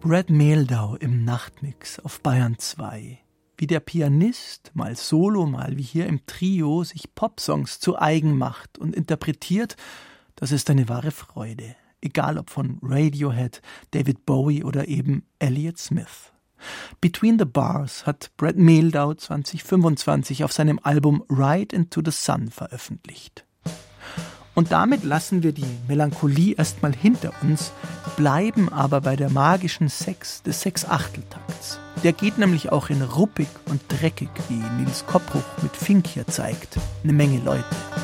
Brad Mehldau im Nachtmix auf Bayern 2. Wie der Pianist, mal solo, mal wie hier im Trio, sich Popsongs zu eigen macht und interpretiert, das ist eine wahre Freude. Egal ob von Radiohead, David Bowie oder eben Elliott Smith. Between the Bars hat Brad Mehldau 2025 auf seinem Album Ride into the Sun veröffentlicht. Und damit lassen wir die Melancholie erstmal hinter uns, bleiben aber bei der magischen Sex des Sechsachteltakts. Der geht nämlich auch in ruppig und dreckig, wie Nils Koppruch mit Fink hier zeigt. Eine Menge Leute.